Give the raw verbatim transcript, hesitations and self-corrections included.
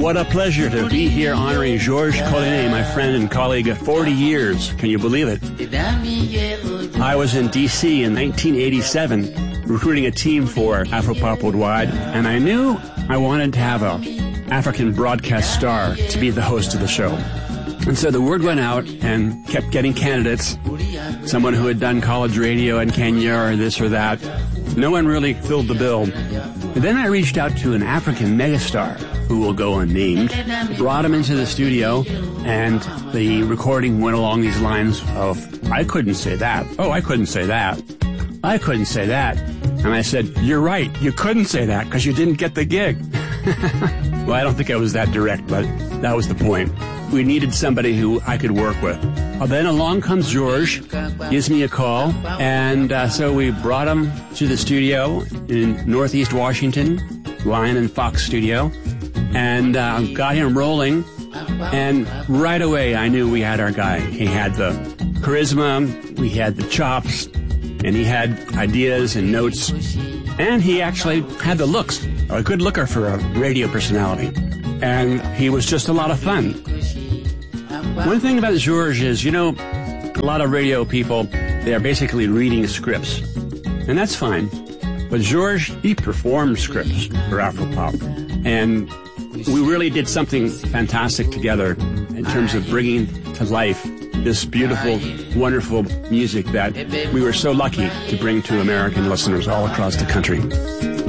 What a pleasure to be here honoring Georges Collinet, my friend and colleague of forty years. Can you believe it? I was in D C in nineteen eighty-seven recruiting a team for Afropop Worldwide, and I knew I wanted to have a African broadcast star to be the host of the show. And so the word went out and kept getting candidates, someone who had done college radio in Kenya or this or that. No one really filled the bill. And then I reached out to an African megastar who will go unnamed, brought him into the studio, and the recording went along these lines of, I couldn't say that. Oh, I couldn't say that. I couldn't say that. And I said, you're right, you couldn't say that because you didn't get the gig. Well, I don't think I was that direct, but that was the point. We needed somebody who I could work with. Well, then along comes Georges, gives me a call, and uh, so we brought him to the studio in Northeast Washington, Lion and Fox studio, and uh, got him rolling, and right away I knew we had our guy. He had the charisma, we had the chops, and he had ideas and notes, and he actually had the looks, a good looker for a radio personality, and he was just a lot of fun. One thing about Georges is, you know, a lot of radio people, they are basically reading scripts. And that's fine. But Georges, he performed scripts for Afropop. And we really did something fantastic together in terms of bringing to life this beautiful, wonderful music that we were so lucky to bring to American listeners all across the country.